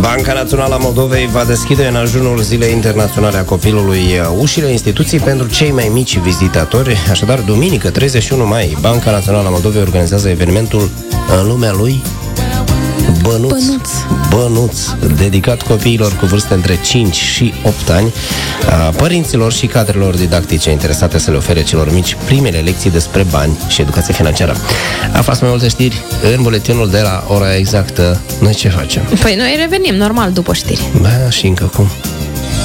Banca Națională a Moldovei va deschide în ajunul Zilei Internaționale a Copilului ușile instituției pentru cei mai mici vizitatori. Așadar, duminică, 31 mai, Banca Națională a Moldovei organizează evenimentul În lumea lui Bănuț, dedicat copiilor cu vârste între 5 și 8 ani, părinților și cadrelor didactice interesate să le ofere celor mici primele lecții despre bani și educație financiară. Aflați mai multe știri în buletinul de la ora exactă. Noi ce facem? Păi noi revenim normal după știri. Da, și încă cum?